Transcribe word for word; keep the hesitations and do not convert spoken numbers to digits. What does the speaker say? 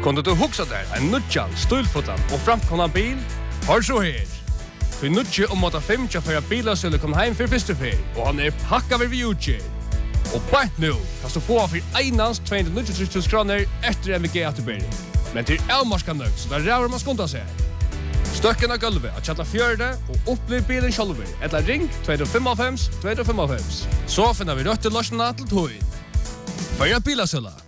Kunde du huxa där en nutjan, stulfotan och framkomna bil? Hör så här. För nutje om att fem tja för bilar skulle komma hem för första fel och han är packad vid utge. Och bara nu kan du få för einans tvåhundranittiotre tusen kronor efter M V G återbäring. Men till Elmarska nöjd så där rör man skonta sig. Stöcken av gulvet att chatta fjörde och upplev bilen själver. Eller ring två fem fem två fem fem. Så finner vi rött till lösningen till tog. För bilasöla.